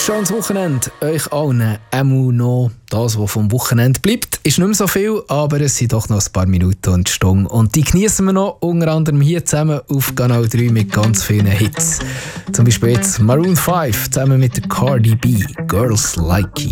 schönes Wochenende euch allen. Noch das, was vom Wochenende bleibt, ist nicht mehr so viel, aber es sind doch noch ein paar Minuten und Stunden. Und die genießen wir noch, unter anderem hier zusammen auf Kanal 3 mit ganz vielen Hits. Zum Beispiel jetzt Maroon 5 zusammen mit der Cardi B, Girls Like You.